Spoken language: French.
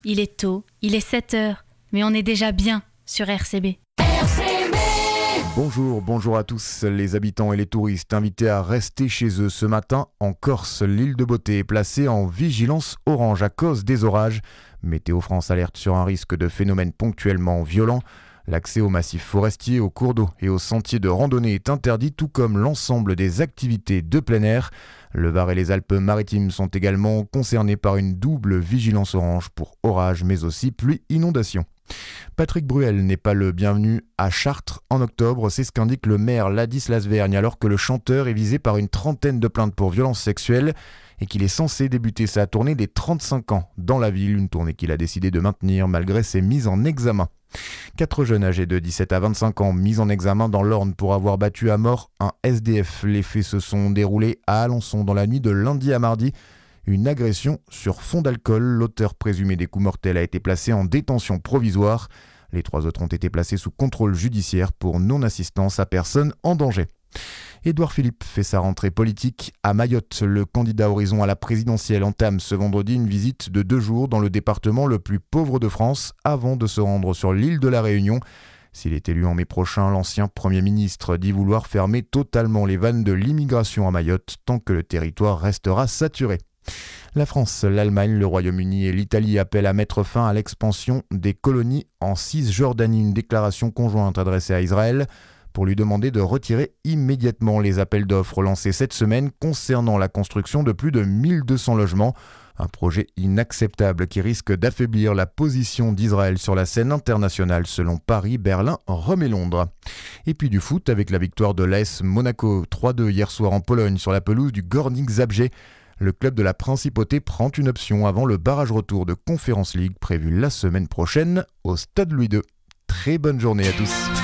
Il est tôt, il est 7 heures, mais on est déjà bien sur RCB. Bonjour à tous. Les habitants et les touristes invités à rester chez eux ce matin en Corse. L'île de Beauté est placée en vigilance orange à cause des orages. Météo France alerte sur un risque de phénomènes ponctuellement violents. L'accès aux massifs forestiers, aux cours d'eau et aux sentiers de randonnée est interdit, tout comme l'ensemble des activités de plein air. Le Var et les Alpes-Maritimes sont également concernés par une double vigilance orange pour orages, mais aussi pluie inondation. Patrick Bruel n'est pas le bienvenu à Chartres en octobre, c'est ce qu'indique le maire Ladislas Vergne, alors que le chanteur est visé par une trentaine de plaintes pour violences sexuelles et qu'il est censé débuter sa tournée des 35 ans dans la ville, une tournée qu'il a décidé de maintenir malgré ses mises en examen. 4 jeunes âgés de 17 à 25 ans mis en examen dans l'Orne pour avoir battu à mort un SDF. Les faits se sont déroulés à Alençon dans la nuit de lundi à mardi. Une agression sur fond d'alcool. L'auteur présumé des coups mortels a été placé en détention provisoire. Les 3 autres ont été placés sous contrôle judiciaire pour non-assistance à personne en danger. Édouard Philippe fait sa rentrée politique à Mayotte. Le candidat Horizon à la présidentielle entame ce vendredi une visite de 2 jours dans le département le plus pauvre de France avant de se rendre sur l'île de la Réunion. S'il est élu en mai prochain, l'ancien Premier ministre dit vouloir fermer totalement les vannes de l'immigration à Mayotte tant que le territoire restera saturé. La France, l'Allemagne, le Royaume-Uni et l'Italie appellent à mettre fin à l'expansion des colonies en Cisjordanie. Une déclaration conjointe adressée à Israël pour lui demander de retirer immédiatement les appels d'offres lancés cette semaine concernant la construction de plus de 1200 logements. Un projet inacceptable qui risque d'affaiblir la position d'Israël sur la scène internationale selon Paris, Berlin, Rome et Londres. Et puis du foot avec la victoire de l'AS Monaco 3-2 hier soir en Pologne sur la pelouse du Górnik Zabrze. Le club de la Principauté prend une option avant le barrage retour de Conference League prévu la semaine prochaine au Stade Louis II. Très bonne journée à tous.